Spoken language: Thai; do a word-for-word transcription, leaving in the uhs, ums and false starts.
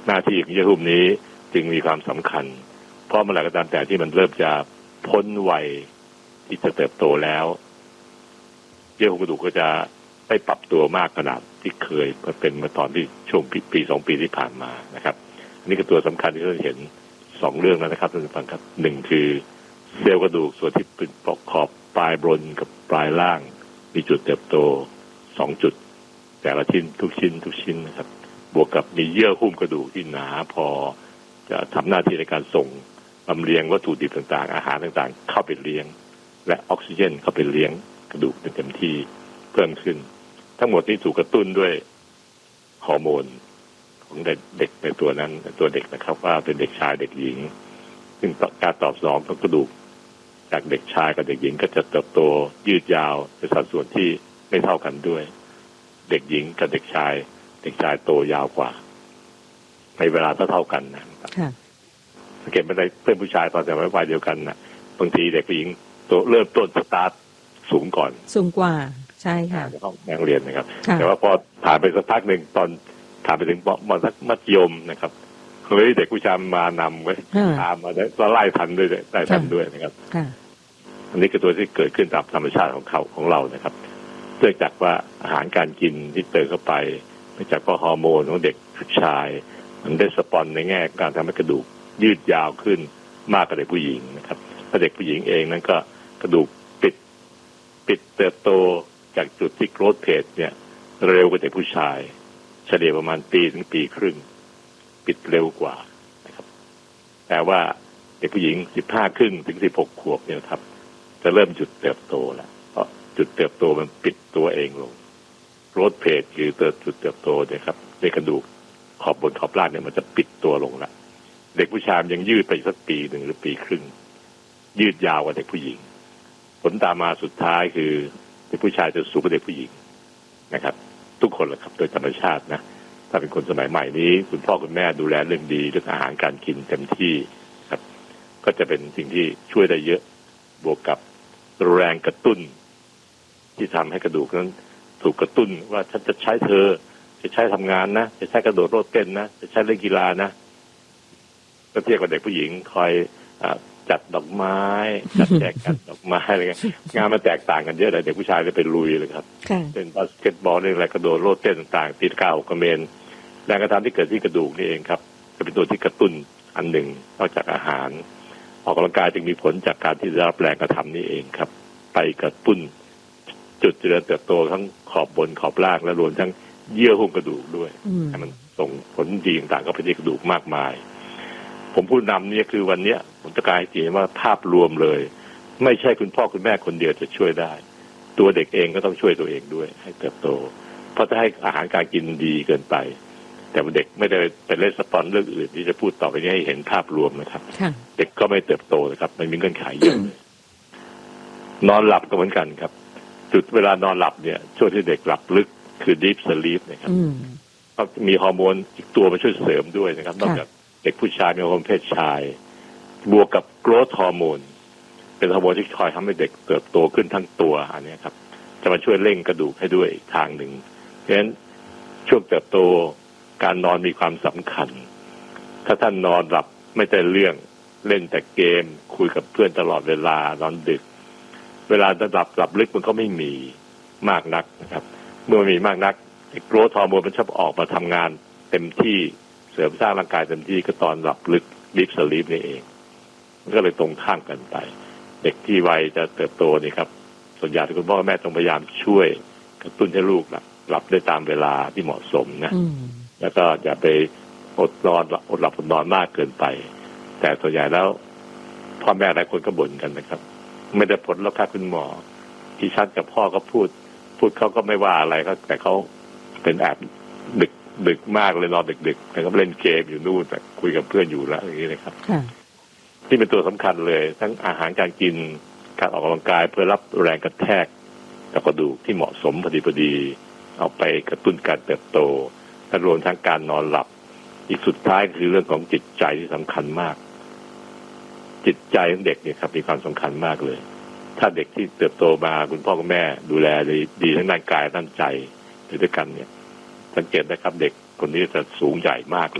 หน้าที่ของเยื่อหุ้มนี้จึงมีความสำคัญเพราะเมื่อไหร่ก็ตามแต่ที่มันเริ่มจะพ้นวัยที่จะเติบโตแล้วเยื่อหุ้มกระดูกก็จะไม่ปรับตัวมากขนาดที่เคยเป็นเมื่อตอนที่ช่วงปีสองปีที่ผ่านมานะครับอันนี้ก็ตัวสำคัญที่เราเห็นสองเรื่องแล้วนะครับท่านผู้ฟังครับหนึ่งคือเซลล์กระดูกส่วนที่เป็นปลอกขอบปลายบนกับปลายล่างมีจุดเติบโตสองจุดแต่ละชิ้นทุกชิ้นทุกชิ้นนะครับบวกกับมีเยื่อหุ้มกระดูกที่หนาพอจะทำหน้าที่ในการส่งลำเลียงวัตถุดิบต่างๆอาหารต่างๆเข้าไปเลี้ยงและออกซิเจนเข้าไปเลี้ยงกระดูกเต็มที่เพิ่มขึ้นทั้งหมดนี้ถูกกระตุ้นด้วยฮอร์โมนของเด็กในตัวนั้นตัวเด็กนะครับว่าเป็นเด็กชายเด็กหญิงซึ่งการตอบสนองของกระดูกจากเด็กชายกับเด็กหญิงก็จะเติบโตยืดยาวในสัดส่วนที่ไม่เท่ากันด้วยเด็กหญิงกับเด็กชายเด็กชายโตยาวกว่าในเวลาเท่าเท่ากันนะครับสังเกตไม่ได้เพื่อนผู้ชายตอนแต่วัยเดียวกันนะบางทีเด็กผู้หญิงโตเริ่มต้นสตาร์ทสูงก่อนสูงกว่าใช่ค่ะในห้องเรียนนะครับแต่ว่าพอผ่านไปสักพักหนึ่งตอนผ่านไปถึงมอสักมัธยมนะครับเฮ้ยเด็กผู้ชายมานำไว้ตามมาแล้วไล่ทันด้วยไล่ทันด้วยนะครับอันนี้คือตัวที่เกิดขึ้นตามธรรมชาติของเขาของเรานะครับเนื่องจากว่าอาหารการกินที่เติมเข้าไปเนื่องจากว่าฮอร์โมนของเด็กผู้ชายมันได้สปอนในแง่การทำให้กระดูกยืดยาวขึ้นมากกว่าเด็กผู้หญิงนะครับถ้าเด็กผู้หญิงเองนั้นก็กระดูกปิดปิดเติบโตจากจุดที่โกรทเพจเนี่ยเร็วกว่าเด็กผู้ชายเฉลี่ยประมาณปีถึงปีครึ่งปิดเร็วกว่านะครับแต่ว่าเด็กผู้หญิงสิบห้าครึ่งถึงสิบหกขวบเนี่ยครับจะเริ่มหยุดเติบโตแล้วเพราะจุดเติบโตมันปิดตัวเองลงโกรทเพจคือเติบจุดเติบโตเนี่ยครับในกระดูกขอบบนขอบล่างเนี่ยมันจะปิดตัวลงละเด็กผู้ชายยังยืดไปสักปีหนึ่งหรือปีครึ่งยืดยาวกว่าเด็กผู้หญิงผลตามมาสุดท้ายคือเด็กผู้ชายจะสูงกว่าเด็กผู้หญิงนะครับทุกคนแหละครับโดยธรรมชาตินะถ้าเป็นคนสมัยใหม่นี้คุณพ่อคุณแม่ดูแลเรื่องดีเรื่องอาหารการกินเต็มที่ครับก็จะเป็นสิ่งที่ช่วยได้เยอะบวกกับแรงกระตุ้นที่ทำให้กระดูกนั้นถูกกระตุ้นว่าฉันจะใช้เธอจะใช้ทำงานนะจะใช้กระโดดโลดเต้นนะจะใช้เล่นกีฬานะก็เทียบกับเด็กผู้หญิงคอยจัดดอกไม้จัดแจกกันดอกไม้อะไรเงี้ยงานมันแตกต่างกันเยอะเลยเด็กผู้ชายจะเป็นลุยเลยครับเป็นบาสเกตบอลเรื่องอะไรกระโดดโลดเต้นต่างๆตีก้าวกระเมนแรงกระทำที่เกิดที่กระดูกนี่เองครับจะเป็นตัวที่กระตุ้นอันหนึ่งนอกจากอาหารออกกำลังกายจึงมีผลจากการที่ได้รับแรงกระทำนี่เองครับไปกระตุ้นจุดเจริญเติบโตทั้งขอบบนขอบล่างและรวมทั้งเยื่อหุ้มกระดูกด้วยให้มันส่งผลดีต่างๆก็ไปที่กระดูกมากมายผมพูดนำนี่คือวันนี้ผมจะกลายเห็นว่าภาพรวมเลยไม่ใช่คุณพ่อคุณแม่คนเดียวจะช่วยได้ตัวเด็กเองก็ต้องช่วยตัวเองด้วยให้เติบโตเพราะถ้าให้อาหารการกินดีเกินไปแต่เด็กไม่ได้เป็นเล่นสปอนเรื่องอื่นที่จะพูดต่อไปนี้ให้เห็นภาพรวมนะครับเด็กก็ไม่เติบโตนะครับมันมีเงื่อนไขเยอะเลยนอนหลับก็เหมือนกันครับจุดเวลานอนหลับเนี่ยช่วงที่เด็กหลับลึกคือ deep sleep นะครับก็มีฮอร์โมนอีกตัวมาช่วยเสริมด้วยนะครับนอกจากเด็กผู้ชายมีฮอร์โมนเพศชายบวกกับโกรทฮอร์โมนเป็นฮอร์โมนที่คอยทำให้เด็กเติบโตขึ้นทั้งตัวอันนี้ครับจะมาช่วยเร่งกระดูกให้ด้วยอีกทางหนึ่งเพราะฉะนั้นช่วงเติบโตการนอนมีความสำคัญถ้าท่านนอนหลับไม่ได้เรื่องเล่นแต่เกมคุยกับเพื่อนตลอดเวลานอนดึกเวลาหลับหลับลึกมันก็ไม่มีมากนักนะครับเมื่อมีมากนักโกรทฮอร์โมนมันชอบออกมาทำงานเต็มที่เสริมสร้างร่างกายเต็มที่ก็ตอนหลับลึกดีฟสลีปนี่เองมันก็เลยตรงข้ามกันไปเด็กที่วัยจะเติบโตนี่ครับส่วนใหญ่คุณพ่อแม่ต้องพยายามช่วยกระตุ้นให้ลูกหลับหลับได้ตามเวลาที่เหมาะสมนะแล้วก็อย่าไปอดนอนอดหลับอดนอนมากเกินไปแต่ส่วนใหญ่แล้วพ่อแม่หลายคนก็บ่นกันนะครับไม่ได้ผลแล้วค่ะคุณหมอที่ชัดกับพ่อก็พูดพูดเขาก็ไม่ว่าอะไรก็แต่เขาเป็นแอบดึกดึกมากเลยนอนดึกๆแต่ก็เล่นเกมอยู่นู่นแต่คุยกับเพื่อนอยู่แล้วอย่างนี้เลยครับที่เป็นตัวสำคัญเลยทั้งอาหารการกินการออกกำลังกายเพื่อรับแรงกระแทกกับกระดูกที่เหมาะสมพอดีพอดีเอาไปกระตุ้นการเติบโตและรวมทั้งการนอนหลับอีกสุดท้ายคือเรื่องของจิตใจที่สำคัญมากจิตใจของเด็กเนี่ยครับมีความสำคัญมากเลยถ้าเด็กที่เติบโตมาคุณพ่อคุณแม่ดูแลดีทั้งด้านกายด้านใจด้วยกันเนี่ยสังเกตนะครับเด็กคนนี้จะสูงใหญ่มาก